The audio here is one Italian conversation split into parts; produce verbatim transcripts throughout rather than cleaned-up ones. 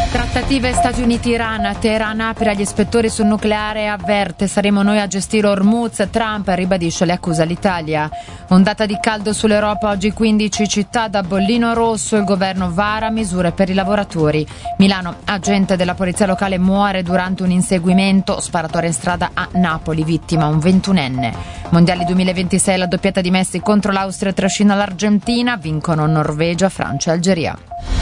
Trattative Stati Uniti-Iran. Teheran apre agli ispettori sul nucleare e avverte: saremo noi a gestire Hormuz. Trump ribadisce le accuse all'Italia. Ondata di caldo sull'Europa, oggi quindici città da bollino rosso. Il governo vara misure per i lavoratori. Milano, agente della polizia locale muore durante un inseguimento. Sparatoria in strada a Napoli, vittima un ventunenne. Mondiali duemilaventisei, la doppietta di Messi contro l'Austria trascina l'Argentina. Vincono Norvegia, Francia e Algeria.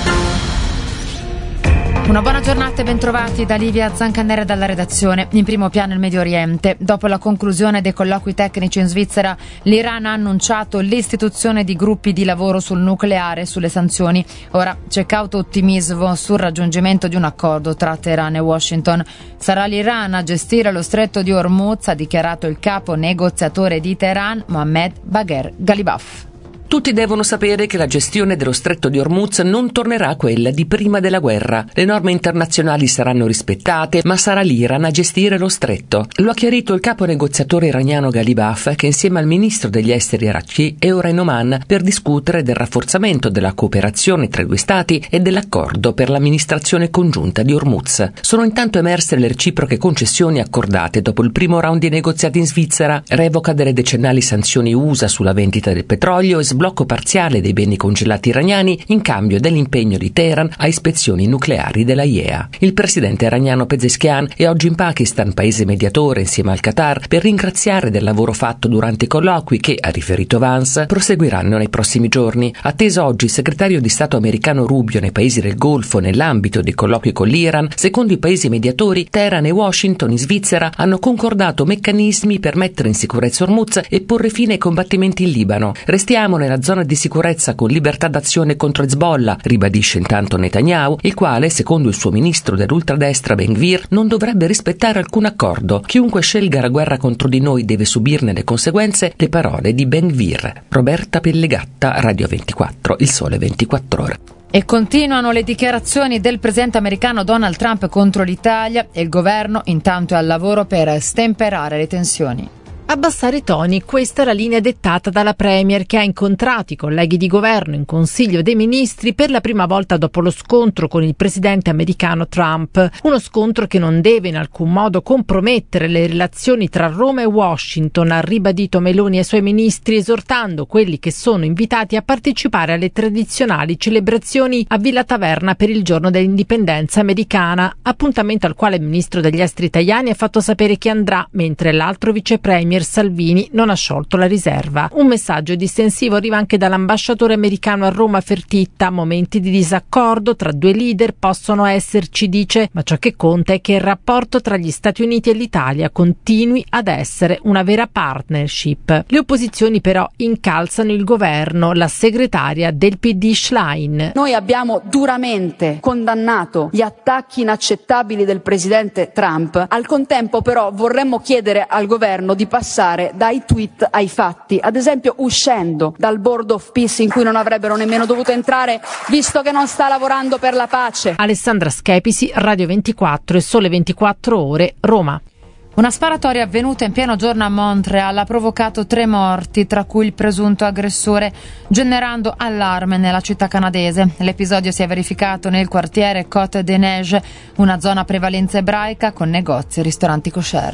Una buona giornata e bentrovati da Livia Zancanera dalla redazione. In primo piano il Medio Oriente. Dopo la conclusione dei colloqui tecnici in Svizzera, l'Iran ha annunciato l'istituzione di gruppi di lavoro sul nucleare e sulle sanzioni. Ora c'è cauto ottimismo sul raggiungimento di un accordo tra Teheran e Washington. Sarà l'Iran a gestire lo stretto di Hormuz, ha dichiarato il capo negoziatore di Teheran, Mohammad Bagher Ghalibaf. Tutti devono sapere che la gestione dello stretto di Hormuz non tornerà a quella di prima della guerra. Le norme internazionali saranno rispettate, ma sarà l'Iran a gestire lo stretto. Lo ha chiarito il capo negoziatore iraniano Ghalibaf, che insieme al ministro degli esteri Araghchi è ora in Oman per discutere del rafforzamento della cooperazione tra i due stati e dell'accordo per l'amministrazione congiunta di Hormuz. Sono intanto emerse le reciproche concessioni accordate dopo il primo round di negoziati in Svizzera: revoca delle decennali sanzioni U S A sulla vendita del petrolio e blocco parziale dei beni congelati iraniani in cambio dell'impegno di Teheran a ispezioni nucleari della I E A. Il presidente iraniano Pezeshkian è oggi in Pakistan, paese mediatore insieme al Qatar, per ringraziare del lavoro fatto durante i colloqui che, ha riferito Vance, proseguiranno nei prossimi giorni. Atteso oggi il segretario di Stato americano Rubio nei paesi del Golfo nell'ambito dei colloqui con l'Iran, secondo i paesi mediatori, Teheran e Washington in Svizzera hanno concordato meccanismi per mettere in sicurezza Hormuz e porre fine ai combattimenti in Libano. Restiamo nella zona di sicurezza con libertà d'azione contro Hezbollah, ribadisce intanto Netanyahu, il quale, secondo il suo ministro dell'ultradestra Ben Gvir, non dovrebbe rispettare alcun accordo. Chiunque scelga la guerra contro di noi deve subirne le conseguenze, le parole di Ben Gvir. Roberta Pellegatta, Radio ventiquattro, Il Sole ventiquattro Ore. E continuano le dichiarazioni del presidente americano Donald Trump contro l'Italia e il governo intanto è al lavoro per stemperare le tensioni. Abbassare i toni, questa è la linea dettata dalla Premier, che ha incontrato i colleghi di governo in Consiglio dei Ministri per la prima volta dopo lo scontro con il presidente americano Trump. Uno scontro che non deve in alcun modo compromettere le relazioni tra Roma e Washington, ha ribadito Meloni ai suoi ministri, esortando quelli che sono invitati a partecipare alle tradizionali celebrazioni a Villa Taverna per il giorno dell'indipendenza americana, appuntamento al quale il ministro degli esteri Tajani ha fatto sapere che andrà, mentre l'altro vice premier Salvini non ha sciolto la riserva. Un messaggio distensivo arriva anche dall'ambasciatore americano a Roma Fertitta. Momenti di disaccordo tra due leader possono esserci, dice, ma ciò che conta è che il rapporto tra gli Stati Uniti e l'Italia continui ad essere una vera partnership. Le opposizioni però incalzano il governo. La segretaria del P D Schlein: noi abbiamo duramente condannato gli attacchi inaccettabili del presidente Trump, al contempo però vorremmo chiedere al governo di passare dai tweet ai fatti, ad esempio uscendo dal Board of Peace in cui non avrebbero nemmeno dovuto entrare, visto che non sta lavorando per la pace. Alessandra Schepisi, Radio ventiquattro e Sole ventiquattro Ore, Roma. Una sparatoria avvenuta in pieno giorno a Montreal ha provocato tre morti, tra cui il presunto aggressore, generando allarme nella città canadese. L'episodio si è verificato nel quartiere Côte des Neiges, una zona a prevalenza ebraica con negozi e ristoranti kosher.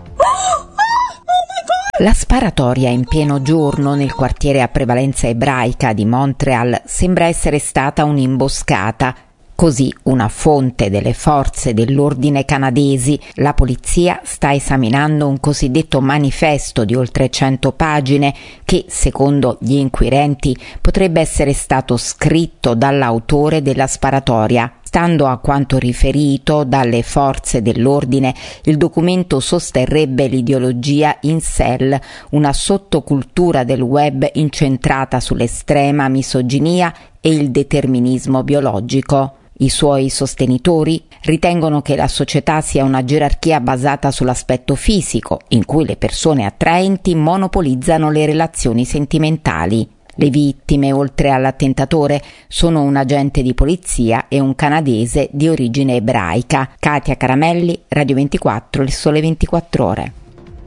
La sparatoria in pieno giorno nel quartiere a prevalenza ebraica di Montreal sembra essere stata un'imboscata. Così una fonte delle forze dell'ordine canadesi. La polizia sta esaminando un cosiddetto manifesto di oltre cento pagine che, secondo gli inquirenti, potrebbe essere stato scritto dall'autore della sparatoria. Stando a quanto riferito dalle forze dell'ordine, il documento sosterrebbe l'ideologia incel, una sottocultura del web incentrata sull'estrema misoginia e il determinismo biologico. I suoi sostenitori ritengono che la società sia una gerarchia basata sull'aspetto fisico, in cui le persone attraenti monopolizzano le relazioni sentimentali. Le vittime, oltre all'attentatore, sono un agente di polizia e un canadese di origine ebraica. Katia Caramelli, Radio ventiquattro, Il Sole ventiquattro Ore.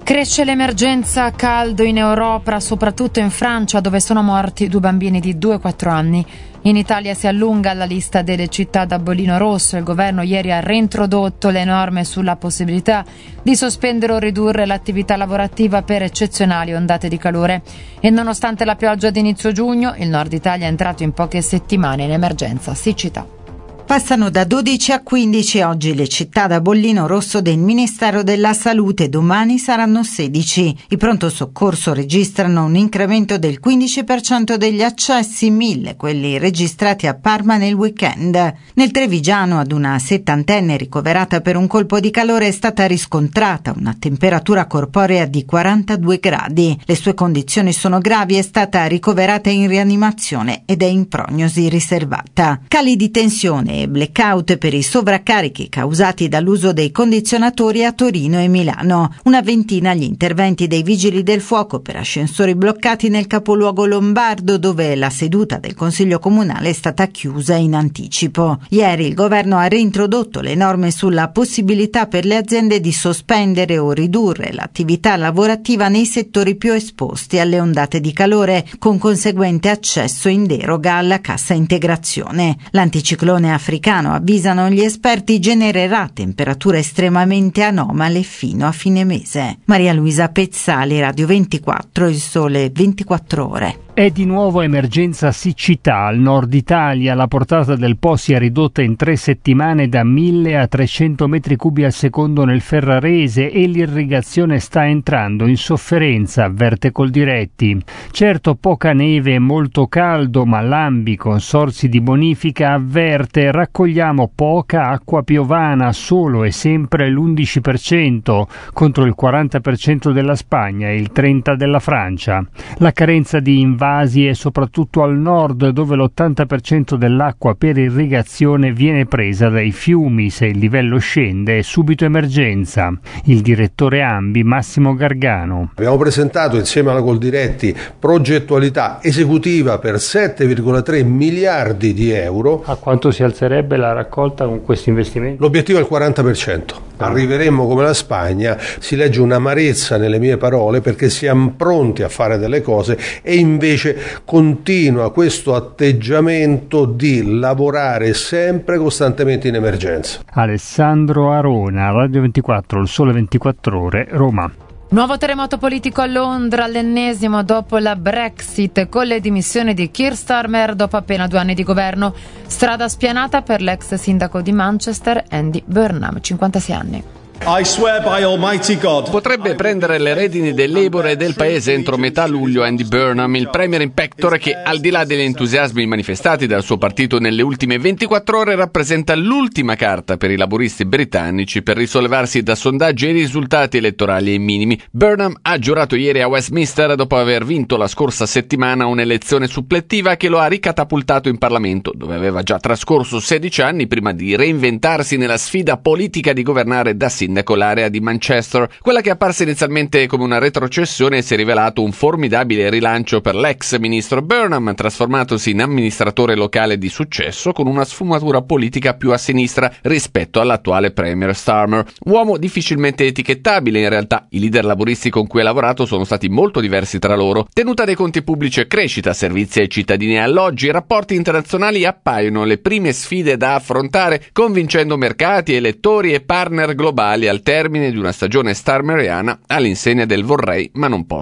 Cresce l'emergenza caldo in Europa, soprattutto in Francia, dove sono morti due bambini di due e quattro anni. In Italia si allunga la lista delle città da bollino rosso. Il governo ieri ha reintrodotto le norme sulla possibilità di sospendere o ridurre l'attività lavorativa per eccezionali ondate di calore. E nonostante la pioggia di inizio giugno, il nord Italia è entrato in poche settimane in emergenza siccità. Passano da dodici a quindici oggi le città da bollino rosso del Ministero della Salute, domani saranno sedici. I pronto soccorso registrano un incremento del quindici per cento degli accessi, mille quelli registrati a Parma nel weekend. Nel Trevigiano ad una settantenne ricoverata per un colpo di calore è stata riscontrata una temperatura corporea di quarantadue gradi. Le sue condizioni sono gravi, è stata ricoverata in rianimazione ed è in prognosi riservata. Cali di tensione e blackout per i sovraccarichi causati dall'uso dei condizionatori a Torino e Milano. Una ventina gli interventi dei vigili del fuoco per ascensori bloccati nel capoluogo lombardo, dove la seduta del Consiglio Comunale è stata chiusa in anticipo. Ieri il governo ha reintrodotto le norme sulla possibilità per le aziende di sospendere o ridurre l'attività lavorativa nei settori più esposti alle ondate di calore, con conseguente accesso in deroga alla cassa integrazione. L'anticiclone ha africano, avvisano gli esperti, genererà temperature estremamente anomale fino a fine mese. Maria Luisa Pezzali, Radio ventiquattro, Il Sole ventiquattro Ore. È di nuovo emergenza siccità al nord Italia. La portata del Po si è ridotta in tre settimane da mille a trecento metri cubi al secondo nel Ferrarese e l'irrigazione sta entrando in sofferenza, avverte Coldiretti. Certo, poca neve e molto caldo, ma l'Ambi, consorzi di bonifica, avverte: raccogliamo poca acqua piovana, solo e sempre l'undici per cento contro il quaranta per cento della Spagna e il trenta per cento della Francia. La carenza di invasi e soprattutto al nord, dove l'ottanta per cento dell'acqua per irrigazione viene presa dai fiumi. Se il livello scende è subito emergenza. Il direttore Ambi, Massimo Gargano. Abbiamo presentato insieme alla Coldiretti progettualità esecutiva per sette virgola tre miliardi di euro. A quanto si alzerebbe la raccolta con questi investimenti? L'obiettivo è il quaranta per cento. Arriveremmo come la Spagna. Si legge un'amarezza nelle mie parole, perché siamo pronti a fare delle cose e invece continua questo atteggiamento di lavorare sempre costantemente in emergenza. Alessandro Arona, Radio ventiquattro, Il Sole ventiquattro Ore, Roma. Nuovo terremoto politico a Londra, l'ennesimo dopo la Brexit, con le dimissioni di Keir Starmer dopo appena due anni di governo. Strada spianata per l'ex sindaco di Manchester, Andy Burnham, cinquantasei anni. I swear by Almighty God. Potrebbe prendere le redini del Labour e del paese entro metà luglio Andy Burnham, il premier in pectore che, al di là degli entusiasmi manifestati dal suo partito nelle ultime ventiquattro ore, rappresenta l'ultima carta per i laburisti britannici per risollevarsi da sondaggi e risultati elettorali ai minimi. Burnham ha giurato ieri a Westminster dopo aver vinto la scorsa settimana un'elezione suppletiva che lo ha ricatapultato in Parlamento, dove aveva già trascorso sedici anni prima di reinventarsi nella sfida politica di governare da sindaco l'area di Manchester. Quella che è apparsa inizialmente come una retrocessione si è rivelato un formidabile rilancio per l'ex ministro Burnham, trasformatosi in amministratore locale di successo con una sfumatura politica più a sinistra rispetto all'attuale premier Starmer. Uomo difficilmente etichettabile in realtà, i leader laburisti con cui ha lavorato sono stati molto diversi tra loro. Tenuta dei conti pubblici e crescita, servizi ai cittadini e alloggi, rapporti internazionali appaiono le prime sfide da affrontare, convincendo mercati, elettori e partner globali al termine di una stagione starmeriana all'insegna del vorrei ma non posso.